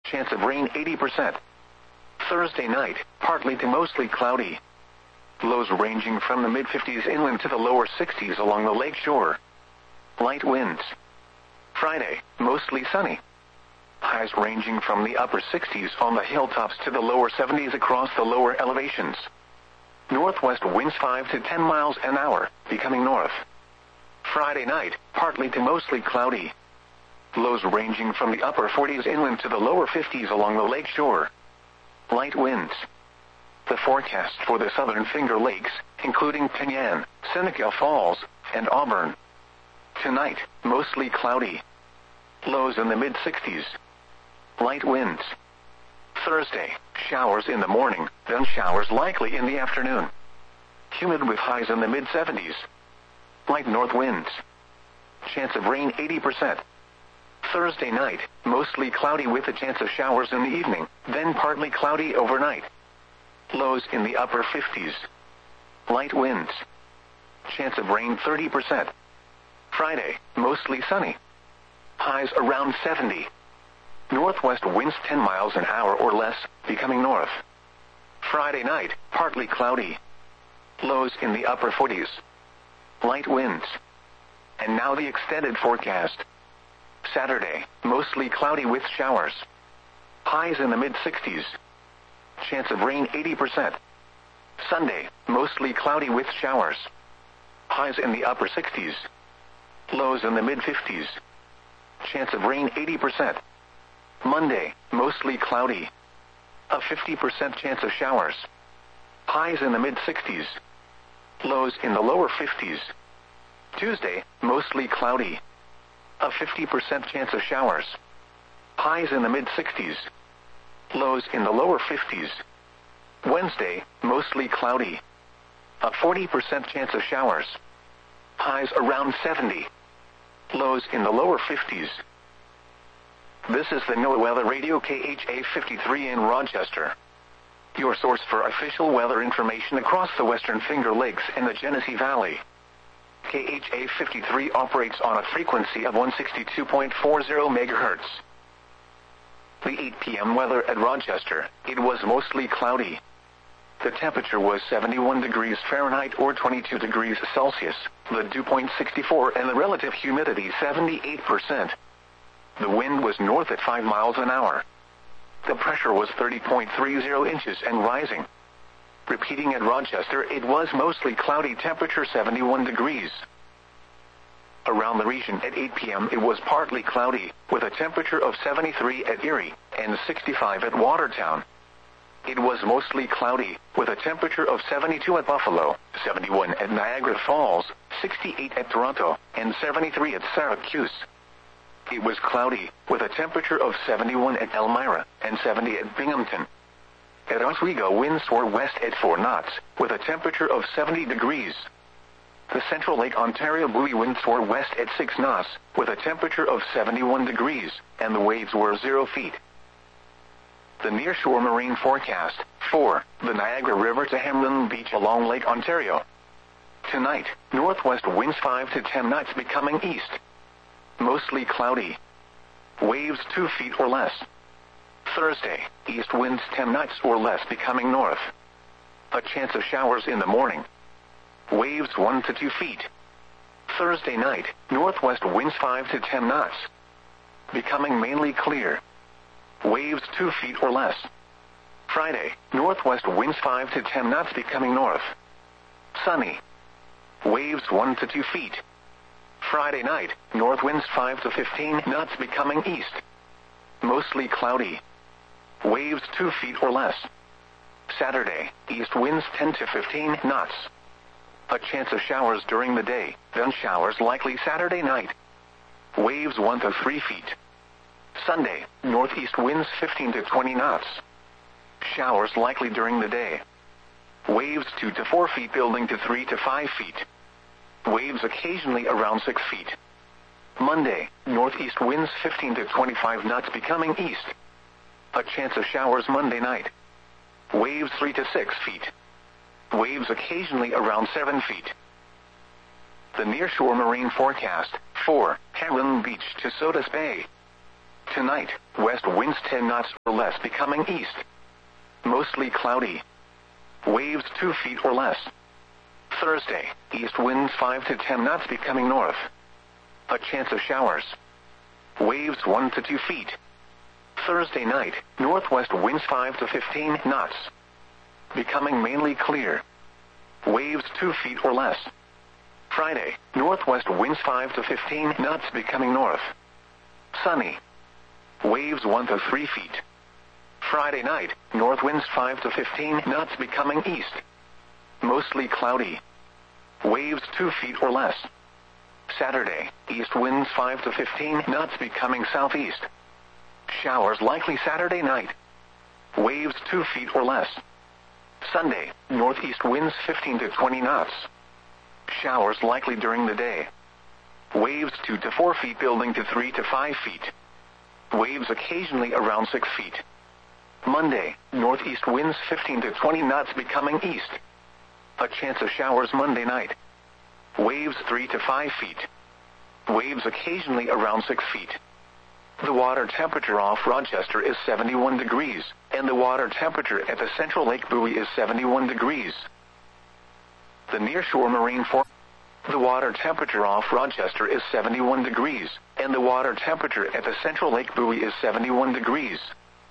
Chance of rain 80%. Thursday night, partly to mostly cloudy. Lows ranging from the mid-50s inland to the lower 60s along the lake shore. Light winds. Friday, mostly sunny. Highs ranging from the upper 60s on the hilltops to the lower 70s across the lower elevations. Northwest winds 5 to 10 miles an hour, becoming north. Friday night, partly to mostly cloudy. Lows ranging from the upper 40s inland to the lower 50s along the lake shore. Light winds. The forecast for the southern Finger Lakes, including Penyan, Seneca Falls, and Auburn. Tonight, mostly cloudy. Lows in the mid-60s. Light winds. Thursday, showers in the morning, then showers likely in the afternoon. Humid with highs in the mid-70s. Light north winds. Chance of rain 80%. Thursday night, mostly cloudy with a chance of showers in the evening, then partly cloudy overnight. Lows in the upper 50s. Light winds. Chance of rain 30%. Friday, mostly sunny. Highs around 70. Northwest winds 10 miles an hour or less, becoming north. Friday night, partly cloudy. Lows in the upper 40s. Light winds. And now the extended forecast. Saturday, mostly cloudy with showers. Highs in the mid-60s. Chance of rain 80%. Sunday, mostly cloudy with showers. Highs in the upper 60s. Lows in the mid-50s. Chance of rain 80%. Monday, mostly cloudy. A 50% chance of showers. Highs in the mid-60s. Lows in the lower 50s. Tuesday, mostly cloudy. A 50% chance of showers. Highs in the mid-60s. Lows in the lower 50s. Wednesday, mostly cloudy. A 40% chance of showers. Highs around 70. Lows in the lower 50s. This is the NOAA Weather Radio KHA 53 in Rochester. Your source for official weather information across the Western Finger Lakes and the Genesee Valley. KHA 53 operates on a frequency of 162.40 MHz. The 8 p.m. weather at Rochester, it was mostly cloudy. The temperature was 71 degrees Fahrenheit or 22 degrees Celsius, the dew point 64 and the relative humidity 78%. The wind was north at 5 miles an hour. The pressure was 30.30 inches and rising. Repeating at Rochester, it was mostly cloudy, temperature 71 degrees. Around the region at 8 p.m. it was partly cloudy, with a temperature of 73 at Erie and 65 at Watertown. It was mostly cloudy, with a temperature of 72 at Buffalo, 71 at Niagara Falls, 68 at Toronto, and 73 at Syracuse. It was cloudy, with a temperature of 71 at Elmira and 70 at Binghamton. At Oswego, winds were west at 4 knots, with a temperature of 70 degrees. The Central Lake Ontario buoy winds were west at 6 knots, with a temperature of 71 degrees, and the waves were 0 feet. The nearshore marine forecast, for the Niagara River to Hamlin Beach along Lake Ontario. Tonight, northwest winds 5 to 10 knots becoming east. Mostly cloudy. Waves 2 feet or less. Thursday, east winds 10 knots or less becoming north. A chance of showers in the morning. Waves 1 to 2 feet. Thursday night, northwest winds 5 to 10 knots. Becoming mainly clear. Waves 2 feet or less. Friday, northwest winds 5 to 10 knots becoming north. Sunny. Waves 1 to 2 feet. Friday night, north winds 5 to 15 knots becoming east. Mostly cloudy. Waves 2 feet or less. Saturday, east winds 10 to 15 knots. A chance of showers during the day, then showers likely Saturday night. Waves 1 to 3 feet. Sunday, northeast winds 15 to 20 knots. Showers likely during the day. Waves 2 to 4 feet building to 3 to 5 feet. Waves occasionally around 6 feet. Monday, northeast winds 15 to 25 knots becoming east. A chance of showers Monday night. Waves 3 to 6 feet. Waves occasionally around 7 feet. The nearshore marine forecast, for Hamlin Beach to Sodus Bay. Tonight, west winds 10 knots or less becoming east. Mostly cloudy. Waves 2 feet or less. Thursday, east winds 5 to 10 knots becoming north. A chance of showers. Waves 1 to 2 feet. Thursday night, northwest winds 5 to 15 knots. Becoming mainly clear. Waves 2 feet or less. Friday, northwest winds 5 to 15 knots becoming north. Sunny. Waves 1 to 3 feet. Friday night, north winds 5 to 15 knots becoming east. Mostly cloudy. Waves 2 feet or less. Saturday, east winds 5 to 15 knots becoming southeast. Showers likely Saturday night. Waves 2 feet or less. Sunday, northeast winds 15 to 20 knots. Showers likely during the day. Waves 2 to 4 feet building to 3 to 5 feet. Waves occasionally around 6 feet. Monday, northeast winds 15 to 20 knots becoming east. A chance of showers Monday night. Waves 3 to 5 feet. Waves occasionally around 6 feet. The water temperature off Rochester is 71 degrees, and the water temperature at the Central Lake Buoy is 71 degrees. The nearshore marine The water temperature off Rochester is 71 degrees, and the water temperature at the Central Lake Buoy is 71 degrees.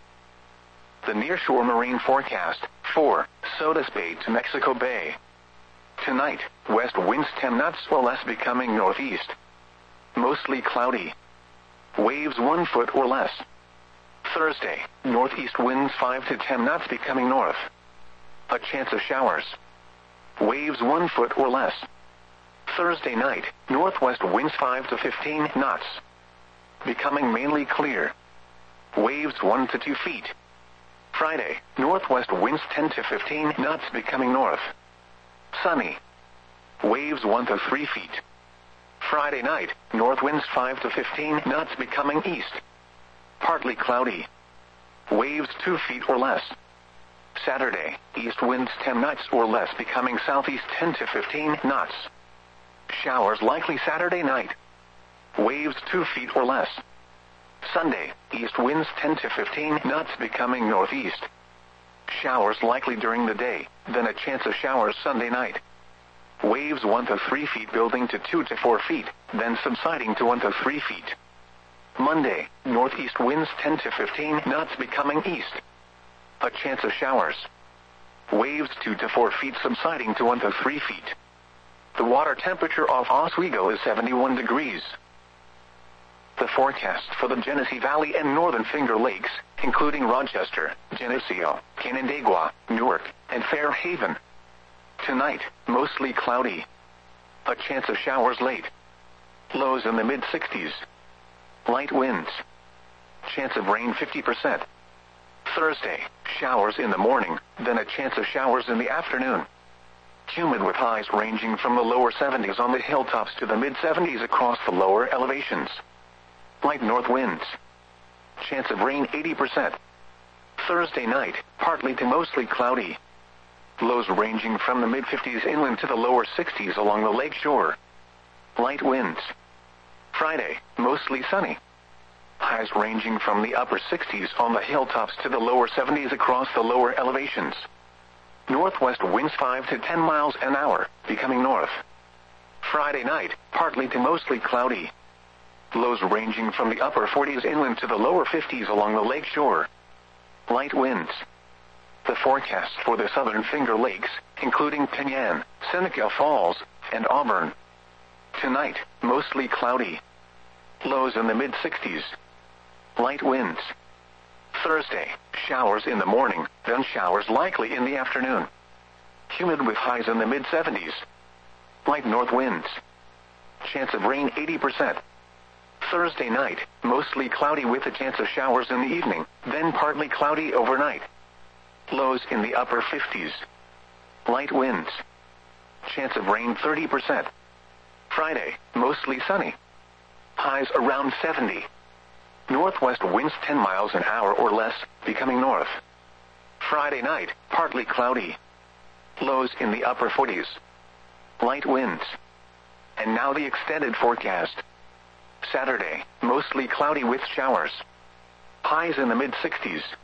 The nearshore marine forecast, 4, Sodus Bay to Mexico Bay. Tonight, west winds 10 knots or less becoming northeast. Mostly cloudy. Waves 1 foot or less. Thursday, northeast winds 5 to 10 knots becoming north. A chance of showers. Waves 1 foot or less. Thursday night, northwest winds 5 to 15 knots. Becoming mainly clear. Waves 1 to 2 feet. Friday, northwest winds 10 to 15 knots becoming north. Sunny. Waves 1 to 3 feet. Friday night, north winds 5 to 15 knots becoming east. Partly cloudy. Waves 2 feet or less. Saturday, east winds 10 knots or less becoming southeast 10 to 15 knots. Showers likely Saturday night. Waves 2 feet or less. Sunday, east winds 10 to 15 knots becoming northeast. Showers likely during the day, then a chance of showers Sunday night. Waves 1 to 3 feet building to 2 to 4 feet, then subsiding to 1 to 3 feet. Monday, northeast winds 10 to 15 knots becoming east. A chance of showers. Waves 2 to 4 feet subsiding to 1 to 3 feet. The water temperature off Oswego is 71 degrees. The forecast for the Genesee Valley and Northern Finger Lakes, including Rochester, Geneseo, Canandaigua, Newark, and Fairhaven. Tonight, mostly cloudy. A chance of showers late. Lows in the mid-60s. Light winds. Chance of rain 50%. Thursday, showers in the morning, then a chance of showers in the afternoon. Humid with highs ranging from the lower 70s on the hilltops to the mid-70s across the lower elevations. Light north winds. Chance of rain 80%. Thursday night, partly to mostly cloudy. Lows ranging from the mid-50s inland to the lower 60s along the lake shore. Light winds. Friday, mostly sunny. Highs ranging from the upper 60s on the hilltops to the lower 70s across the lower elevations. Northwest winds 5 to 10 miles an hour, becoming north. Friday night, partly to mostly cloudy. Lows ranging from the upper 40s inland to the lower 50s along the lake shore. Light winds. The forecast for the Southern Finger Lakes, including Penyan, Seneca Falls, and Auburn. Tonight, mostly cloudy. Lows in the mid-60s. Light winds. Thursday, showers in the morning, then showers likely in the afternoon. Humid with highs in the mid-70s. Light north winds. Chance of rain 80%. Thursday night, mostly cloudy with a chance of showers in the evening, then partly cloudy overnight. Lows in the upper 50s. Light winds. Chance of rain 30%. Friday, mostly sunny. Highs around 70. Northwest winds 10 miles an hour or less, becoming north. Friday night, partly cloudy. Lows in the upper 40s. Light winds. And now the extended forecast. Saturday, mostly cloudy with showers. Highs in the mid 60s.